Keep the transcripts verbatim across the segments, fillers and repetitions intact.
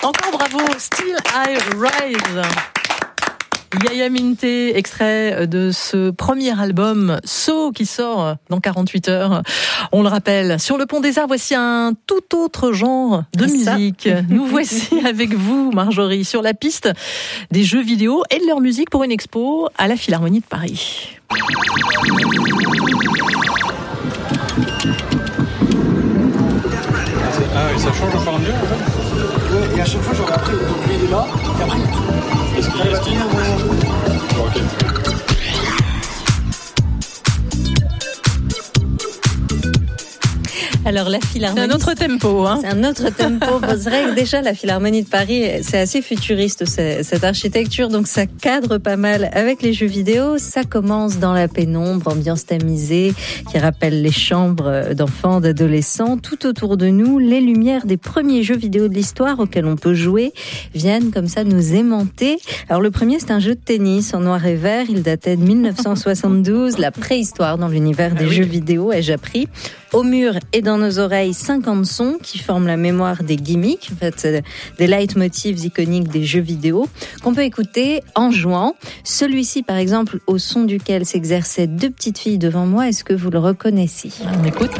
Encore bravo, Still I Rise. Yaya Minte, extrait de ce premier album So qui sort dans quarante-huit heures. On le rappelle, sur le Pont des Arts, voici un tout autre genre de Ça. musique. Nous voici avec vous, Marjorie, sur la piste des jeux vidéo et de leur musique pour une expo à la Philharmonie de Paris. Ah, et ça change au fur et à mesure, en fait. Ouais, et à chaque fois, j'aurais appris. Donc lui, il est là, et après, Est-ce qu'il il va est tenir mon... Ok. Alors la C'est Philharmonie, un autre tempo, hein. c'est un autre tempo. Bon, c'est vrai que déjà la Philharmonie de Paris, c'est assez futuriste c'est- cette architecture, donc ça cadre pas mal avec les jeux vidéo. Ça commence dans la pénombre, ambiance tamisée qui rappelle les chambres d'enfants, d'adolescents. Tout autour de nous, les lumières des premiers jeux vidéo de l'histoire auxquels on peut jouer viennent comme ça nous aimanter. Alors le premier, c'est un jeu de tennis en noir et vert. Il datait de mille neuf cent soixante-douze, la préhistoire dans l'univers des Ah oui. jeux vidéo, ai-je appris. Au mur et dans nos oreilles, cinquante sons qui forment la mémoire des gimmicks, en fait, c'est des leitmotifs iconiques des jeux vidéo qu'on peut écouter en jouant. Celui-ci, par exemple, au son duquel s'exerçaient deux petites filles devant moi, est-ce que vous le reconnaissez? On écoute.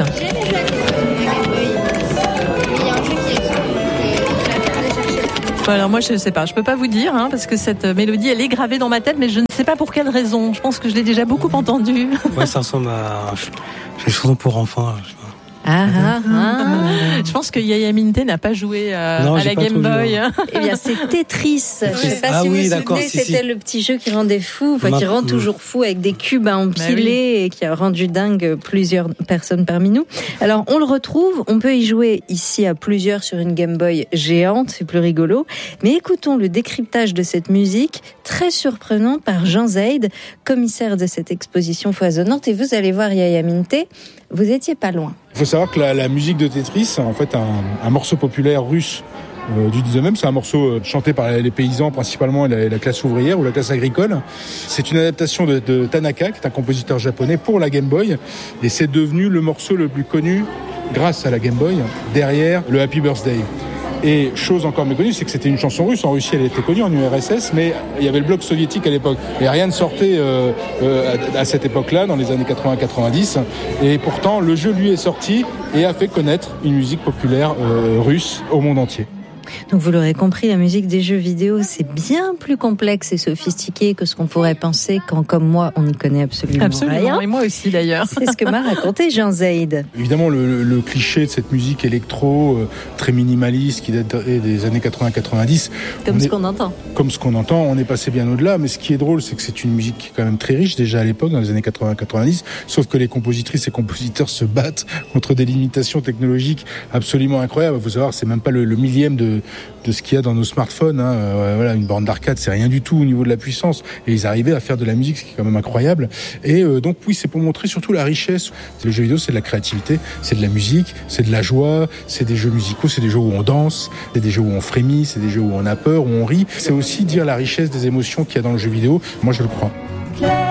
Alors moi je sais pas, je peux pas vous dire hein, parce que cette mélodie elle est gravée dans ma tête, mais je ne sais pas pour quelle raison. Je pense que je l'ai déjà beaucoup entendue. Ouais, ça ressemble à une chanson pour enfants. je sais pas. Ah, ah, ah. Je pense que Yaya Minte n'a pas joué euh, Non, à j'ai la pas Game trop vu, Boy. hein. Eh bien, c'est Tetris. Je sais pas Ah si oui, vous vous d'accord, souvenez, si, si. c'était le petit jeu qui rendait fou, enfin, Ma- qui rend mm. toujours fou avec des cubes à empiler Bah oui. et qui a rendu dingue plusieurs personnes parmi nous. Alors, on le retrouve, on peut y jouer ici à plusieurs sur une Game Boy géante, c'est plus rigolo. Mais écoutons le décryptage de cette musique, très surprenant par Jean Zaid, commissaire de cette exposition foisonnante. Et vous allez voir Yaya Minte, vous étiez pas loin. Il faut savoir que la, la musique de Tetris, c'est en fait un, un morceau populaire russe euh, du dix-neuvième. C'est un morceau euh, chanté par les paysans, principalement et la, la classe ouvrière ou la classe agricole. C'est une adaptation de, de Tanaka, qui est un compositeur japonais, pour la Game Boy. Et c'est devenu le morceau le plus connu grâce à la Game Boy, derrière le Happy Birthday. Et chose encore mieux connue, c'est que c'était une chanson russe. En Russie, elle était connue, en U R S S, mais il y avait le bloc soviétique à l'époque. Et rien ne sortait euh, euh, à, à cette époque-là, dans les années quatre-vingts quatre-vingt-dix. Et pourtant, le jeu, lui, est sorti et a fait connaître une musique populaire euh, russe au monde entier. Donc vous l'aurez compris, la musique des jeux vidéo, c'est bien plus complexe et sophistiqué que ce qu'on pourrait penser quand, comme moi, on n'y connaît absolument, Absolument, rien. et moi aussi d'ailleurs. C'est ce que m'a raconté Jean Zaid. Évidemment, le, le, le cliché de cette musique électro, euh, très minimaliste, qui date des années quatre-vingts quatre-vingt-dix. Comme on ce est- qu'on entend. Comme ce qu'on entend, on est passé bien au-delà. Mais ce qui est drôle, c'est que c'est une musique qui est quand même très riche déjà à l'époque, dans les années quatre-vingts quatre-vingt-dix. Sauf que les compositrices et compositeurs se battent contre des limitations technologiques absolument incroyables. Il faut savoir, c'est même pas le, le millième de, de ce qu'il y a dans nos smartphones. Hein. Euh, voilà, une borne d'arcade, c'est rien du tout au niveau de la puissance. Et ils arrivaient à faire de la musique, ce qui est quand même incroyable. Et euh, donc oui, c'est pour montrer surtout la richesse. Le jeu vidéo, c'est de la créativité, c'est de la musique, c'est de la joie, c'est des jeux musicaux, c'est des jeux où on danse, c'est des jeux où on frémit, c'est des jeux où on a peur, où on rit. C'est aussi dire la richesse des émotions qu'il y a dans le jeu vidéo. Moi, je le crois.